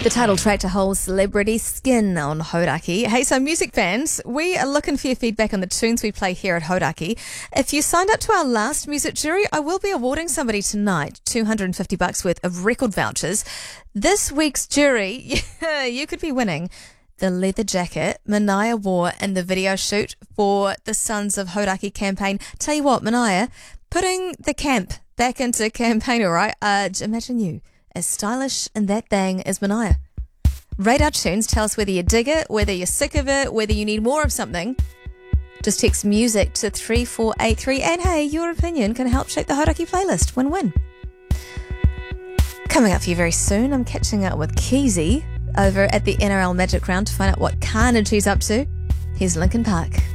The title track to Whole Celebrity Skin on Hodaki. Hey, so music fans, we are looking for your feedback on the tunes we play here at Hodaki. If you signed up to our last music jury, I will be awarding somebody tonight $250 worth of record vouchers. This week's jury, you could be winning the leather jacket Manaya wore in the video shoot for the Sons of Hodaki campaign. Tell you what, Manaya, putting the camp back into campaign, all right? Imagine you as stylish in that thing as Manaya. Rate our tunes, tell us whether you dig it, whether you're sick of it, whether you need more of something. Just text music to 3483, and hey, your opinion can help shape the Hodaki playlist. Win-win. Coming up for you very soon, I'm catching up with Keezy over at the NRL Magic Round to find out what carnage he's up to. Here's Linkin Park.